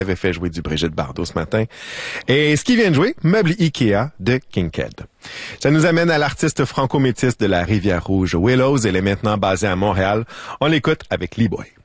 avait fait jouer du Brigitte Bardot ce matin. Et ce qui vient de jouer, Meuble Ikea de Kinked. Ça nous amène à l'artiste franco-métisse de la Rivière-Rouge, Willows. Elle est maintenant basée à Montréal. On l'écoute avec Lee Boy.